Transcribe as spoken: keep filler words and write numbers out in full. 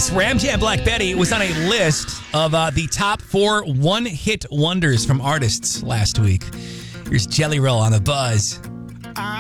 Yes, Ram Jam Black Betty was on a list of uh, the top four one-hit wonders from artists last week. Here's Jelly Roll on the Buzz.